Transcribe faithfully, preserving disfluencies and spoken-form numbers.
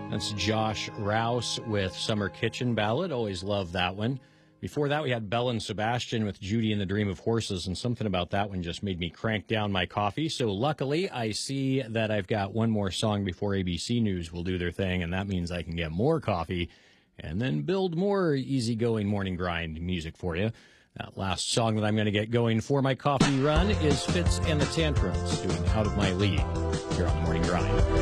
That's Josh Rouse with Summer Kitchen Ballad. Always love that one. Before that, we had Belle and Sebastian with Judy and the Dream of Horses, and something about that one just made me crank down my coffee. So luckily, I see that I've got one more song before A B C News will do their thing, and that means I can get more coffee and then build more easygoing morning grind music for you. That last song that I'm going to get going for my coffee run is Fitz and the Tantrums doing Out of My League here on the Morning Grind.